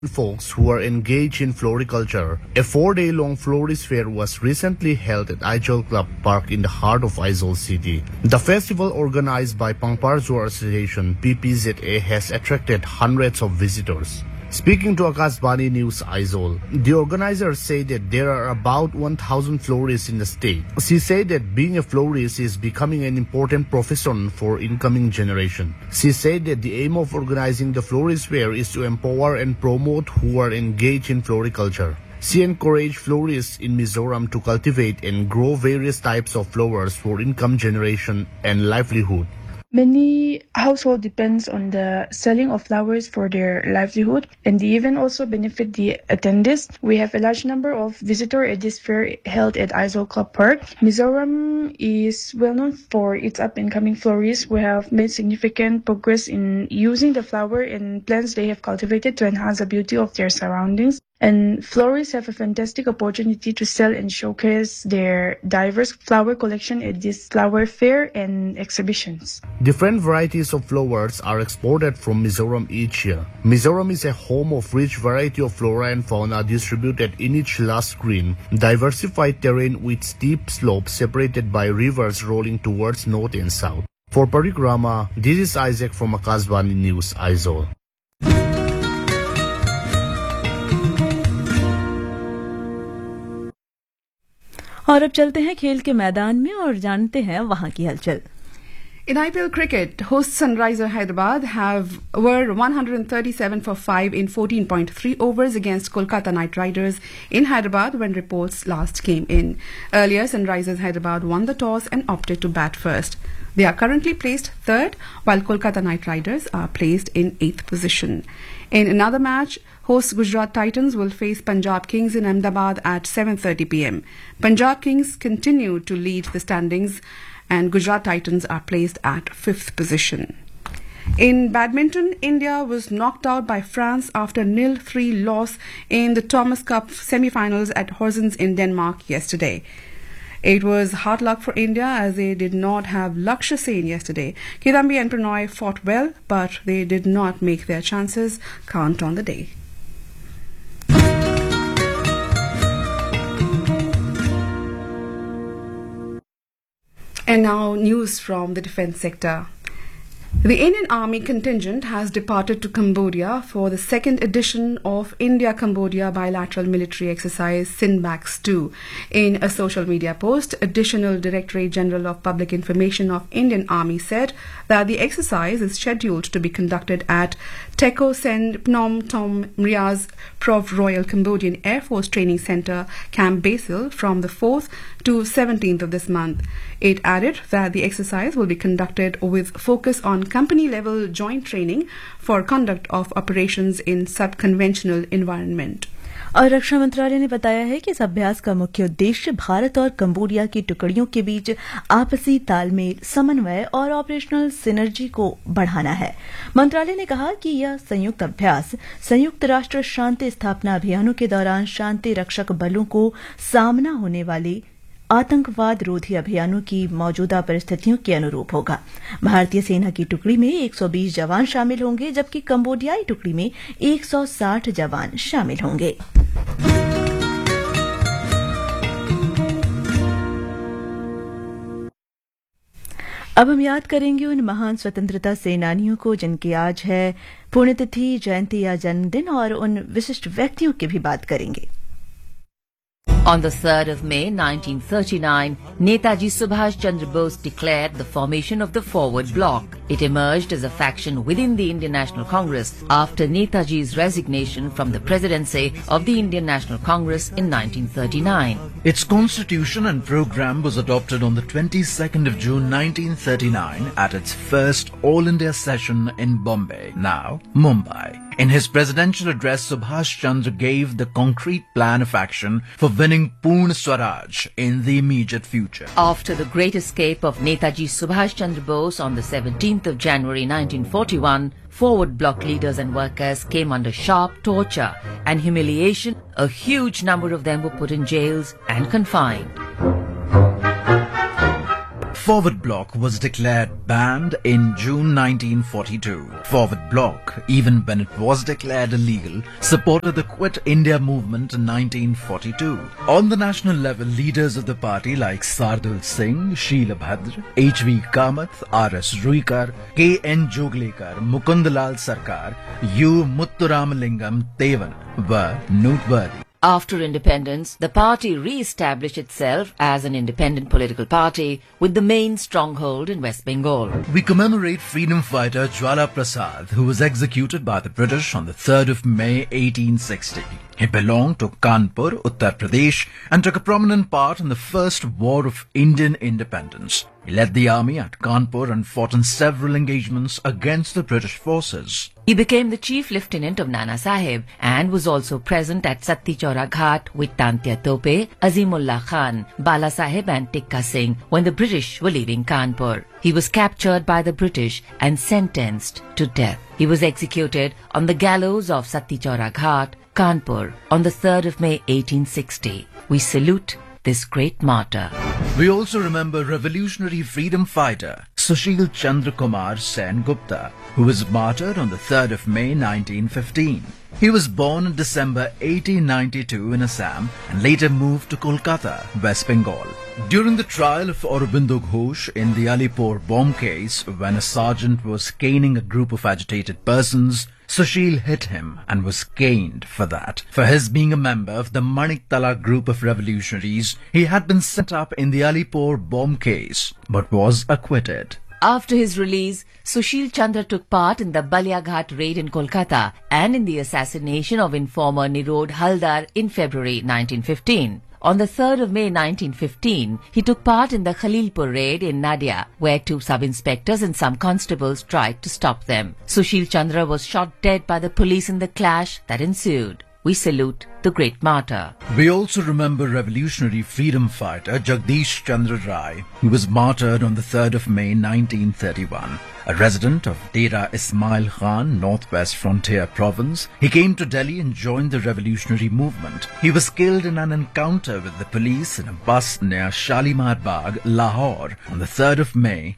folks who are engaged in floriculture. A 4-day-long florist fair was recently held at Aizawl Club Park in the heart of Aizawl City. The festival, organized by Pangpar Zoar Association (PPZA), has attracted hundreds of visitors. Speaking to Akashvani News Aizawl, the organizers say that there are about 1,000 florists in the state. She said that being a florist is becoming an important profession for incoming generation. She said that the aim of organizing the florist fair is to empower and promote who are engaged in floriculture. She encouraged florists in Mizoram to cultivate and grow various types of flowers for income generation and livelihood. Many households depends on the selling of flowers for their livelihood, and they even also benefit the attendees. We have a large number of visitors at this fair held at Aizawl Club Park. Mizoram is well known for its up-and-coming florists who have made significant progress in using the flower and plants they have cultivated to enhance the beauty of their surroundings. And florists have a fantastic opportunity to sell and showcase their diverse flower collection at this flower fair and exhibitions. Different varieties of flowers are exported from Mizoram each year. Mizoram is a home of rich variety of flora and fauna distributed in its lush green, diversified terrain with steep slopes separated by rivers rolling towards north and south. For Parikrama, this is Isaac from Akashvani News, Aizawl. और अब चलते हैं खेल के मैदान में और जानते हैं वहां की हलचल. In IPL cricket, hosts Sunrisers Hyderabad were 137 for 5 in 14.3 overs against Kolkata Knight Riders in Hyderabad when reports last came in. Earlier, Sunrisers Hyderabad won the toss and opted to bat first. They are currently placed third, while Kolkata Knight Riders are placed in 8th position. In another match, hosts Gujarat Titans will face Punjab Kings in Ahmedabad at 7:30 p.m. Punjab Kings continue to lead the standings and Gujarat Titans are placed at 5th position. In badminton, India was knocked out by France after 0-3 loss in the Thomas Cup semi-finals at Horsens in Denmark yesterday. It was hard luck for India as they did not have Lakshya Sen yesterday. Kidambi and Pranoy fought well, but they did not make their chances count on the day. And now news from the defence sector. The Indian Army contingent has departed to Cambodia for the second edition of India-Cambodia bilateral military exercise Sinbax 2. In a social media post, Additional Directorate General of Public Information of Indian Army said that the exercise is scheduled to be conducted at Teko Sen Phnom Thom Riaz Prov Royal Cambodian Air Force Training Centre, Camp Basil, from the 4th to 17th of this month. It added that the exercise will be conducted with focus on company-level joint training for conduct of operations in sub-conventional environment. और रक्षा मंत्रालय ने बताया है कि इस अभ्यास का मुख्य उद्देश्य भारत और कंबोडिया की टुकड़ियों के बीच आपसी तालमेल, समन्वय और ऑपरेशनल सिनर्जी को बढ़ाना है. मंत्रालय ने कहा कि यह संयुक्त अभ्यास संयुक्त राष्ट्र शांति स्थापना अभियानों के दौरान शांति रक्षक बलों को सामना होने वाली आतंकवाद रोधी अभियानों की मौजूदा परिस्थितियों के अनुरूप होगा. भारतीय सेना की टुकड़ी में 120 जवान शामिल होंगे, जबकि कंबोडियाई टुकड़ी में 160 जवान शामिल होंगे. अब हम याद करेंगे उन महान स्वतंत्रता सेनानियों को जिनकी आज है पुण्यतिथि, जयंती या जन्मदिन, और उन विशिष्ट व्यक्तियों की भी बात करेंगे. On the 3rd of May 1939, Netaji Subhash Chandra Bose declared the formation of the Forward Bloc. It emerged as a faction within the Indian National Congress after Netaji's resignation from the presidency of the Indian National Congress in 1939. Its constitution and program was adopted on the 22nd of June 1939 at its first All India session in Bombay, now Mumbai. In his presidential address, Subhash Chandra gave the concrete plan of action for winning Purna Swaraj in the immediate future. After the great escape of Netaji Subhash Chandra Bose on the 17th of January 1941, Forward Bloc leaders and workers came under sharp torture and humiliation. A huge number of them were put in jails and confined. Forward Bloc was declared banned in June 1942. Forward Bloc, even when it was declared illegal, supported the Quit India movement in 1942. On the national level, leaders of the party like Sardul Singh, Sheila Bhadra, H.V. Kamath, R.S. Ruikar, K.N. Joglekar, Mukundalal Sarkar, U. Mutturamalingam Tevan were noteworthy. After independence, the party re-established itself as an independent political party with the main stronghold in West Bengal. We commemorate freedom fighter Jwala Prasad, who was executed by the British on the 3rd of May 1860. He belonged to Kanpur, Uttar Pradesh, and took a prominent part in the First War of Indian Independence. He led the army at Kanpur and fought in several engagements against the British forces. He became the chief lieutenant of Nana Sahib and was also present at Satti Chaura Ghat with Tantia Tope, Azimullah Khan, Bala Sahib and Tikka Singh when the British were leaving Kanpur. He was captured by the British and sentenced to death. He was executed on the gallows of Satti Chaura Ghat, Kanpur, on the 3rd of May 1860. We salute this great martyr. We also remember revolutionary freedom fighter Sushil Chandra Kumar Sen Gupta, who was martyred on the 3rd of May 1915. He was born in December 1892 in Assam and later moved to Kolkata, West Bengal. During the trial of Aurobindo Ghosh in the Alipur bomb case, when a sergeant was caning a group of agitated persons, Sushil hit him and was caned for that. For his being a member of the Maniktala group of revolutionaries, he had been set up in the Alipur bomb case, but was acquitted. After his release, Sushil Chandra took part in the Baliaghat raid in Kolkata and in the assassination of informer Nirod Haldar in February 1915. On the 3rd of May 1915, he took part in the Khalilpur raid in Nadia, where 2 sub-inspectors and some constables tried to stop them. Sushil Chandra was shot dead by the police in the clash that ensued. We salute the great martyr. We also remember revolutionary freedom fighter Jagdish Chandra Rai, who was martyred on the 3rd of May 1931. A resident of Dera Ismail Khan, Northwest Frontier Province, he came to Delhi and joined the revolutionary movement. He was killed in an encounter with the police in a bus near Shalimar Bagh, Lahore, on the 3rd of May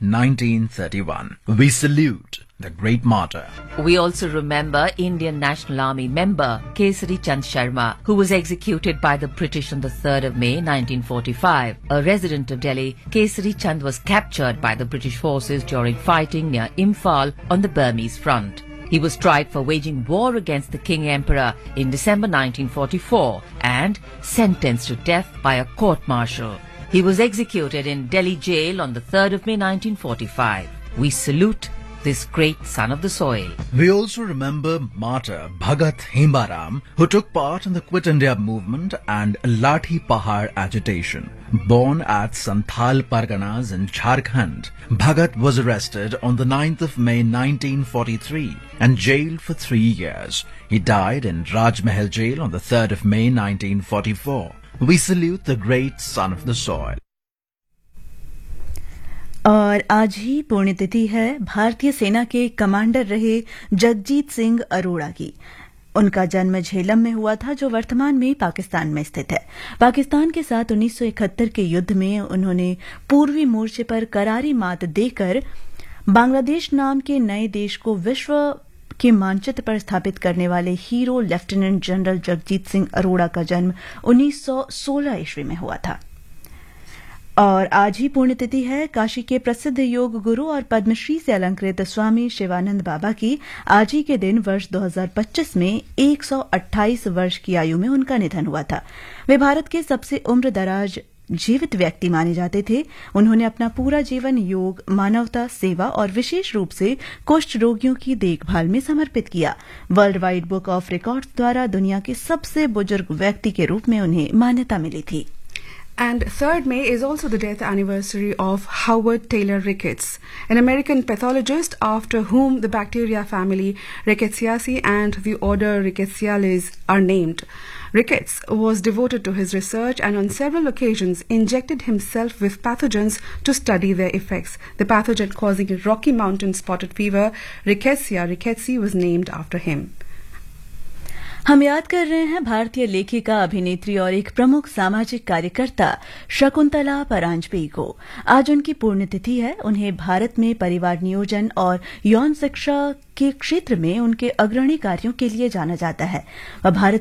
1931. We salute the great martyr. We also remember Indian National Army member Kesari Chand Sharma, who was executed by the British on the 3rd of May 1945. A resident of Delhi, Kesari Chand was captured by the British forces during fighting near Imphal on the Burmese front. He was tried for waging war against the King Emperor in December 1944 and sentenced to death by a court-martial. He was executed in Delhi jail on the 3rd of May 1945. We salute this great son of the soil. We also remember martyr Bhagat Himbaram, who took part in the Quit India movement and Lathi Pahar agitation. Born at Santhal Parganas in Jharkhand, Bhagat was arrested on the 9th of May 1943 and jailed for 3 years. He died in Rajmahal jail on the 3rd of May 1944. We salute the great son of the soil. और आज ही पुण्यतिथि है भारतीय सेना के commander रहे जगजीत सिंह अरोड़ा की। उनका जन्म झेलम में हुआ था, जो वर्तमान में पाकिस्तान में स्थित है। पाकिस्तान के साथ 1971 के युद्ध में उन्होंने पूर्वी मोर्चे पर करारी मात देकर बांग्लादेश नाम के नए देश को विश्व के मानचित्र पर स्थापित करने वाले hero lieutenant general Jagjit Singh Arora का जन्म 1916 ईस्वी में हुआ था। और आज ही पुण्यतिथि है काशी के प्रसिद्ध योग गुरु और पद्मश्री से अलंकृत स्वामी शिवानंद बाबा की। आज ही के दिन वर्ष 2025 में 128 वर्ष की आयु में उनका निधन हुआ था। वे भारत के सबसे उम्रदराज जीवित व्यक्ति माने जाते थे। उन्होंने अपना पूरा जीवन योग, मानवता, सेवा और विशेष रूप से कुष्ठ रोगियों की देखभाल में समर्पित किया। World wide book of records द्वारा दुनिया के सबसे बुजुर्ग व्यक्ति के रूप में उन्हें मान्यता मिली थी। And 3rd May is also the death anniversary of Howard Taylor Ricketts, an American pathologist after whom the bacteria family Rickettsiaceae and the order Rickettsiales are named. Ricketts was devoted to his research and on several occasions injected himself with pathogens to study their effects. The pathogen causing Rocky Mountain spotted fever, Rickettsia rickettsii, was named after him. हम याद कर रहे हैं भारतीय लेखिका, अभिनेत्री और एक प्रमुख सामाजिक कार्यकर्ता शकुंतला परांजपे को। आज उनकी पुण्यतिथि है। उन्हें भारत में परिवार नियोजन और यौन शिक्षा के क्षेत्र में उनके अग्रणी कार्यों के लिए जाना जाता है। वह भारत